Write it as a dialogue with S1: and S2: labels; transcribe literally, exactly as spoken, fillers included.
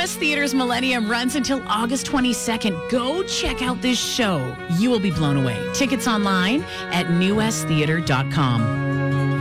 S1: West Theater's Millennium runs until August twenty-second. Go check out this show. You will be blown away. Tickets online at new west theater dot com.